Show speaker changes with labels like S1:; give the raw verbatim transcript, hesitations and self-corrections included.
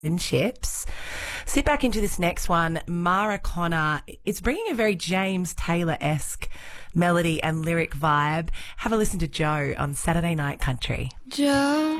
S1: Chips. Sit back into this next one. Mara Connor. It's bringing a very James Taylor-esque melody and lyric vibe. Have a listen to Joe on Saturday Night Country.
S2: Joe,